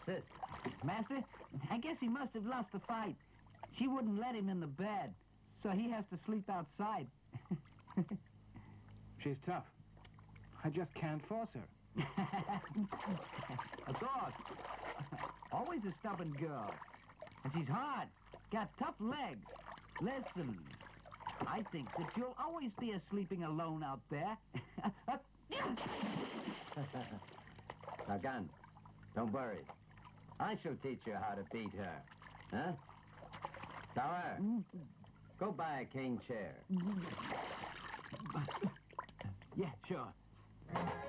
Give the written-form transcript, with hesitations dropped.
this? Master, I guess he must have lost the fight. She wouldn't let him in the bed, so he has to sleep outside. She's tough. I just can't force her. A dog. Always a stubborn girl. And she's hard. Got tough legs. Listen, I think that you'll always be sleeping alone out there. Now, Gun, don't worry. I shall teach you how to beat her. Huh? Tower, go buy a cane chair. Yeah, sure.